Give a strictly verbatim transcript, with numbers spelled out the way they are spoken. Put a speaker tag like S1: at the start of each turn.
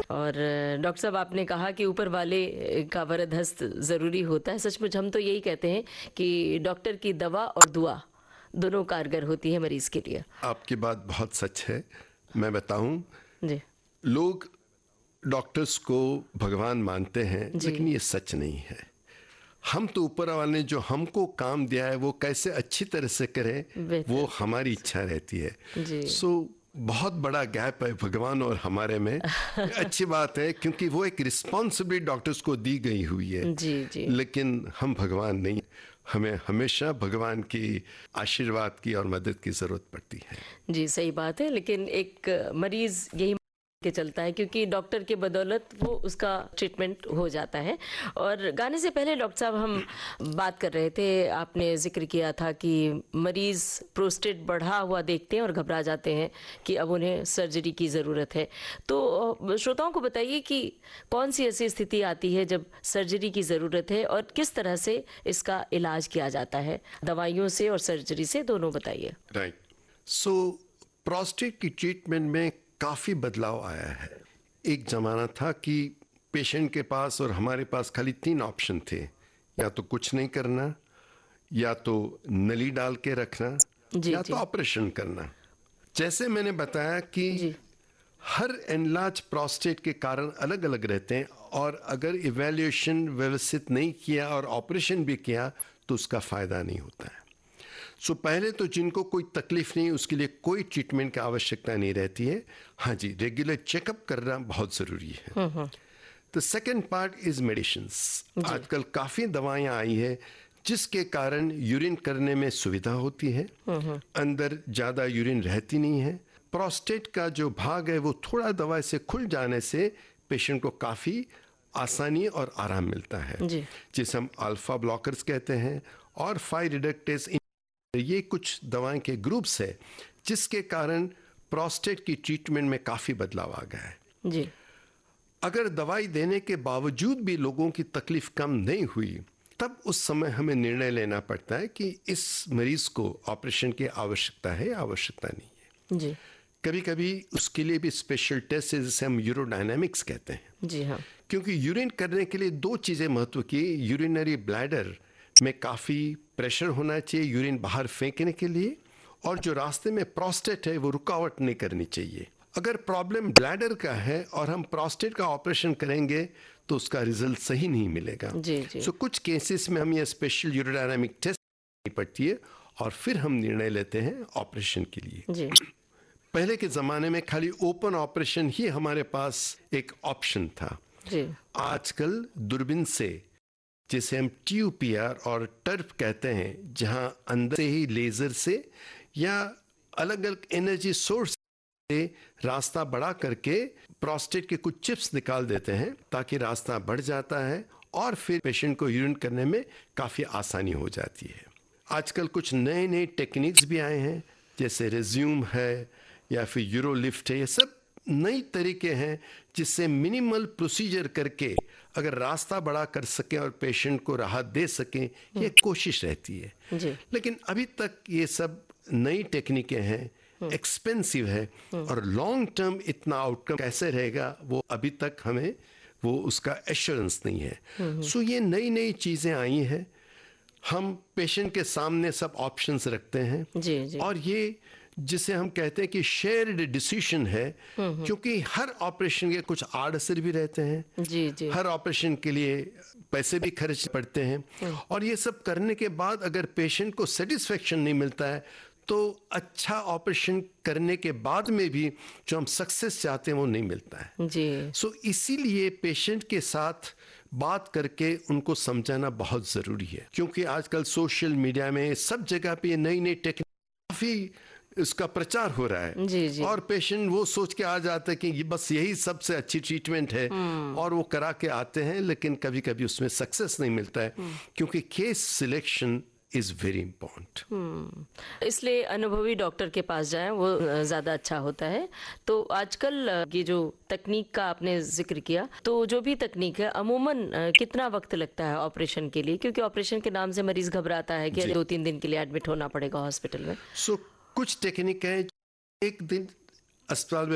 S1: और डॉक्टर साहब, आपने कहा कि ऊपर वाले का वरद हस्त ज़रूरी होता है। सचमुच हम तो यही कहते हैं कि डॉक्टर की दवा और दुआ दोनों कारगर होती है मरीज़ के लिए।
S2: आपकी बात बहुत सच है। मैं बताऊं,
S1: जी
S2: लोग डॉक्टर्स को भगवान मानते हैं,
S1: जी
S2: लेकिन ये सच नहीं है। हम तो ऊपर वाले ने जो हमको काम दिया है वो कैसे अच्छी तरह से करें,
S1: बेहतर
S2: वो
S1: तरीके
S2: हमारी
S1: से।
S2: इच्छा रहती है।
S1: जी
S2: सो बहुत बड़ा गैप है भगवान और हमारे में। अच्छी बात है, क्योंकि वो एक रिस्पॉन्सिबिलिटी डॉक्टर्स को दी गई हुई है,
S1: जी जी
S2: लेकिन हम भगवान नहीं। हमें हमेशा भगवान की आशीर्वाद की और मदद की ज़रूरत पड़ती है।
S1: जी, सही बात है। लेकिन एक मरीज़ यही के चलता है क्योंकि डॉक्टर के बदौलत वो उसका ट्रीटमेंट हो जाता है। और गाने से पहले डॉक्टर साहब हम बात कर रहे थे, आपने जिक्र किया था कि मरीज़ प्रोस्टेट बढ़ा हुआ देखते हैं और घबरा जाते हैं कि अब उन्हें सर्जरी की ज़रूरत है। तो अ, श्रोताओं को बताइए कि कौन सी ऐसी स्थिति आती है जब सर्जरी की ज़रूरत है और किस तरह से इसका इलाज किया जाता है, दवाइयों से और सर्जरी से, दोनों बताइए।
S2: राइट। सो प्रोस्टेट की ट्रीटमेंट में काफ़ी बदलाव आया है। एक ज़माना था कि पेशेंट के पास और हमारे पास खाली तीन ऑप्शन थे, या तो कुछ नहीं करना, या तो नली डाल के रखना,
S1: जी
S2: या तो
S1: जी
S2: ऑपरेशन करना। जैसे मैंने बताया कि
S1: जी
S2: हर एनलार्ज प्रोस्टेट के कारण अलग अलग रहते हैं, और अगर इवैल्यूएशन व्यवस्थित नहीं किया और ऑपरेशन भी किया तो उसका फ़ायदा नहीं होता है। सो so, पहले तो जिनको कोई तकलीफ नहीं, उसके लिए कोई ट्रीटमेंट की आवश्यकता नहीं रहती है। हाँ जी, रेगुलर चेकअप करना बहुत ज़रूरी है। The second part is medicines.
S1: जी
S2: आजकल काफ़ी दवाइयाँ आई है जिसके कारण यूरिन करने में सुविधा होती है, अंदर ज़्यादा यूरिन रहती नहीं है। प्रोस्टेट का जो भाग है वो थोड़ा दवाई से खुल जाने से पेशेंट को काफ़ी आसानी और आराम मिलता है,
S1: जी
S2: जिसे हम अल्फा ब्लॉकर्स कहते हैं, और फाइव रिडक्टेस। ये कुछ दवाएं के ग्रुप्स है जिसके कारण प्रोस्टेट की ट्रीटमेंट में काफ़ी बदलाव आ गया है।
S1: जी
S2: अगर दवाई देने के बावजूद भी लोगों की तकलीफ कम नहीं हुई, तब उस समय हमें निर्णय लेना पड़ता है कि इस मरीज को ऑपरेशन की आवश्यकता है या आवश्यकता नहीं है।
S1: जी
S2: कभी कभी उसके लिए भी स्पेशल टेस्ट है, जिसे हम यूरोडायनामिक्स कहते हैं।
S1: जी हाँ
S2: क्योंकि यूरिन करने के लिए दो चीज़ें महत्व की। यूरिनरी ब्लैडर में काफ़ी प्रेशर होना चाहिए यूरिन बाहर फेंकने के लिए, और जो रास्ते में प्रोस्टेट है वो रुकावट नहीं करनी चाहिए। अगर प्रॉब्लम ब्लैडर का है और हम प्रोस्टेट का ऑपरेशन करेंगे तो उसका रिजल्ट सही नहीं मिलेगा।
S1: जी जी
S2: सो so, कुछ केसेस में हम ये स्पेशल यूरोडायनामिक टेस्ट करनी पड़ती है, और फिर हम निर्णय लेते हैं ऑपरेशन के लिए।
S1: जी
S2: पहले के ज़माने में खाली ओपन ऑपरेशन ही हमारे पास एक ऑप्शन था।
S1: जी
S2: आजकल दूरबीन से, जिसे हम ट्यूपीआर और टर्प कहते हैं, जहां अंदर से ही लेजर से या अलग अलग एनर्जी सोर्स से रास्ता बड़ा करके प्रोस्टेट के कुछ चिप्स निकाल देते हैं, ताकि रास्ता बढ़ जाता है और फिर पेशेंट को यूरिन करने में काफ़ी आसानी हो जाती है। आजकल कुछ नए नए टेक्निक्स भी आए हैं, जैसे रेज्यूम है या फिर यूरोलिफ्ट है। ये सब नई तरीके हैं जिससे मिनिमल प्रोसीजर करके अगर रास्ता बड़ा कर सकें और पेशेंट को राहत दे सकें, ये कोशिश रहती है।
S1: जी
S2: लेकिन अभी तक ये सब नई टेक्निकें हैं, एक्सपेंसिव है, और लॉन्ग टर्म इतना आउटकम कैसे रहेगा वो अभी तक हमें वो उसका एश्योरेंस नहीं है। सो ये नई नई चीज़ें आई हैं, हम पेशेंट के सामने सब ऑप्शंस रखते हैं,
S1: जी जी
S2: और ये जिसे हम कहते हैं कि शेयर्ड डिसीजन है, क्योंकि हर ऑपरेशन के कुछ आड़ असर भी रहते हैं।
S1: जी जी
S2: हर ऑपरेशन के लिए पैसे भी खर्च पड़ते हैं, और ये सब करने के बाद अगर पेशेंट को सेटिस्फेक्शन नहीं मिलता है तो अच्छा ऑपरेशन करने के बाद में भी जो हम सक्सेस चाहते हैं वो नहीं मिलता है।
S1: जी
S2: सो so, इसीलिए पेशेंट के साथ बात करके उनको समझाना बहुत ज़रूरी है, क्योंकि आजकल सोशल मीडिया में सब जगह पे नई नई टेक्निक काफ़ी इसका प्रचार हो रहा है,
S1: जी जी
S2: और पेशेंट वो सोच के आ जाते हैं कि ये बस यही सबसे अच्छी ट्रीटमेंट है, और वो करा के आते हैं, लेकिन कभी कभी उसमें सक्सेस नहीं मिलता है, क्योंकि case selection is very important.
S1: इसलिए अनुभवी डॉक्टर के पास जाएं, वो अ, ज़्यादा अच्छा होता है। तो आजकल अ, ये जो तकनीक का आपने जिक्र किया, तो जो भी तकनीक है अमूमन अ, कितना वक्त लगता है ऑपरेशन के लिए? क्योंकि ऑपरेशन के नाम से मरीज घबराता है कि
S2: जी।
S1: दो तीन दिन के लिए एडमिट होना पड़ेगा हॉस्पिटल में।
S2: सो कुछ टेक्निक है, एक दिन अस्पताल में